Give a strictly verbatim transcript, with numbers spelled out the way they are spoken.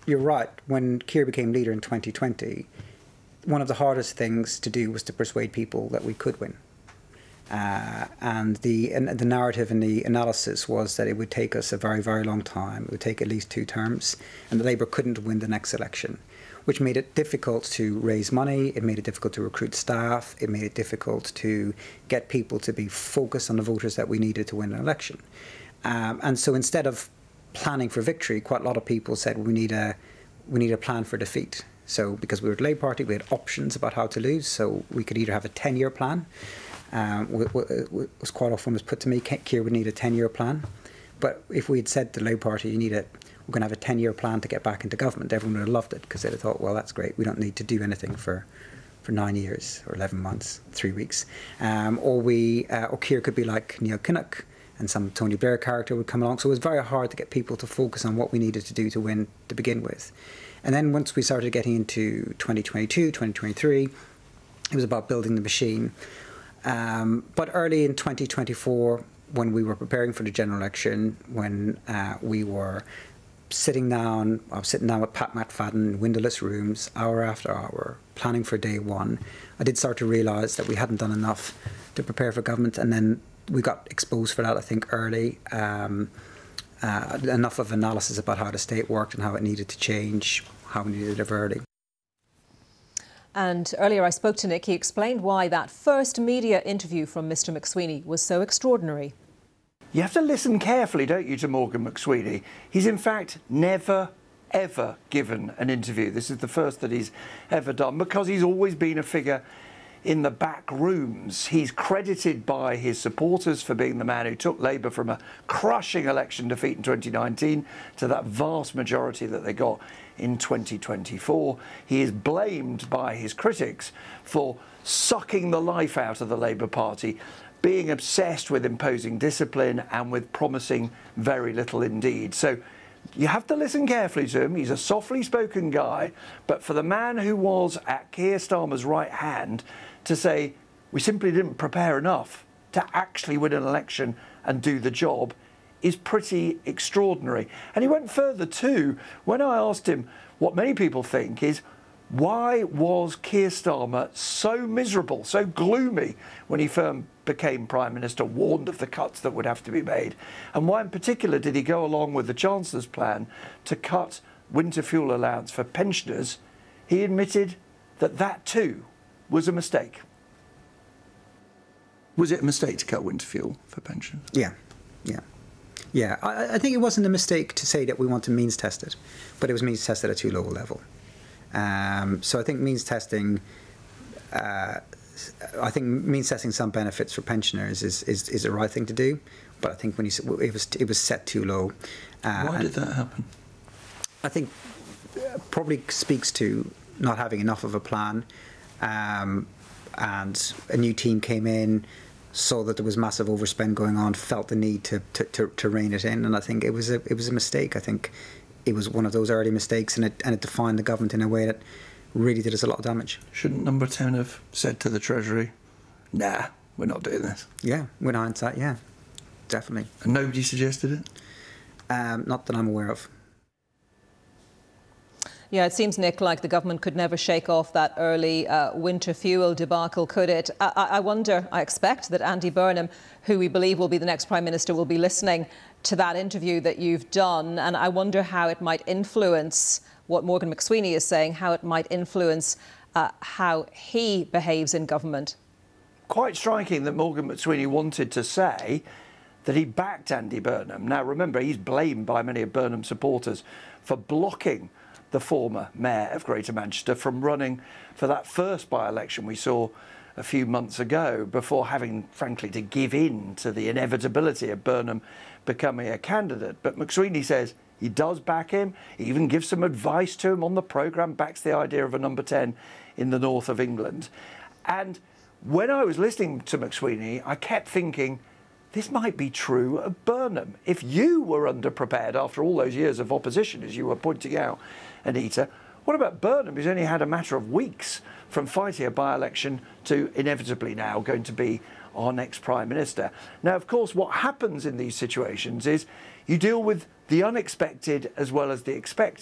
you're right. When Keir became leader in twenty twenty, one of the hardest things to do was to persuade people that we could win. Uh, and the and the narrative and the analysis was that it would take us a very, very long time. It would take at least two terms, and the Labour couldn't win the next election, which made it difficult to raise money. It made it difficult to recruit staff. It made it difficult to get people to be focused on the voters that we needed to win an election. Um, and so instead of planning for victory, quite a lot of people said we need a we need a plan for defeat. So because we were the Labour Party, we had options about how to lose. So we could either have a ten-year plan. Um, was quite often was put to me, Keir would need a ten-year plan. But if we had said to the Labour Party, you need a, we're going to have a ten-year plan to get back into government, everyone would have loved it because they'd have thought, well, that's great. We don't need to do anything for, for nine years or eleven months, three weeks. Um, or we, uh, or Keir could be like Neil Kinnock, and some Tony Blair character would come along. So it was very hard to get people to focus on what we needed to do to win to begin with. And then once we started getting into twenty twenty-two, twenty twenty-three, it was about building the machine. Um, but early in twenty twenty-four, when we were preparing for the general election, when uh, we were sitting down, I was sitting down with Pat McFadden in windowless rooms, hour after hour, planning for day one, I did start to realise that we hadn't done enough to prepare for government, and then we got exposed for that, I think, early. Um, uh, enough of analysis about how the state worked and how it needed to change, how we needed it early. And earlier I spoke to Nick. He explained why that first media interview from Mr McSweeney was so extraordinary. You have to listen carefully, don't you, to Morgan McSweeney. He's in fact never, ever given an interview. This is the first that he's ever done because he's always been a figure in the back rooms. He's credited by his supporters for being the man who took Labour from a crushing election defeat in twenty nineteen to that vast majority that they got in twenty twenty-four. He is blamed by his critics for sucking the life out of the Labour Party, being obsessed with imposing discipline and with promising very little indeed. So you have to listen carefully to him. He's a softly spoken guy, but for the man who was at Keir Starmer's right hand to say we simply didn't prepare enough to actually win an election and do the job is pretty extraordinary. And he went further too. When I asked him what many people think is, why was Keir Starmer so miserable, so gloomy when he first became Prime Minister, warned of the cuts that would have to be made? And why in particular did he go along with the Chancellor's plan to cut winter fuel allowance for pensioners? He admitted that that too was a mistake. Was it a mistake to cut winter fuel for pensioners? Yeah, yeah. Yeah, I, I think it wasn't a mistake to say that we want to means test it, but it was means tested at too low a level. Um, so I think means testing, uh, I think means testing some benefits for pensioners is, is is the right thing to do, but I think when you it was it was set too low. Uh, Why did that happen? I think probably speaks to not having enough of a plan, um, and a new team came in, saw that there was massive overspend going on, felt the need to to, to, to rein it in, and I think it was a it was a mistake. I think it was one of those early mistakes, and it and it defined the government in a way that really did us a lot of damage. Shouldn't Number ten have said to the Treasury, nah, we're not doing this? Yeah, with hindsight, yeah, definitely. And nobody suggested it? Um, not that I'm aware of. Yeah, it seems, Nick, like the government could never shake off that early uh, winter fuel debacle, could it? I, I wonder, I expect that Andy Burnham, who we believe will be the next Prime Minister, will be listening to that interview that you've done, and I wonder how it might influence what Morgan McSweeney is saying, how it might influence uh, how he behaves in government. Quite striking that Morgan McSweeney wanted to say that he backed Andy Burnham. Now, remember, he's blamed by many of Burnham's supporters for blocking the former mayor of Greater Manchester from running for that first by-election we saw a few months ago, before having, frankly, to give in to the inevitability of Burnham becoming a candidate. But McSweeney says he does back him. He even gives some advice to him on the programme, backs the idea of a number ten in the north of England. And when I was listening to McSweeney, I kept thinking, this might be true of Burnham. If you were underprepared after all those years of opposition, as you were pointing out, Anita, what about Burnham, who's only had a matter of weeks from fighting a by-election to inevitably now going to be our next Prime Minister? Now, of course, what happens in these situations is you deal with the unexpected as well as the expected.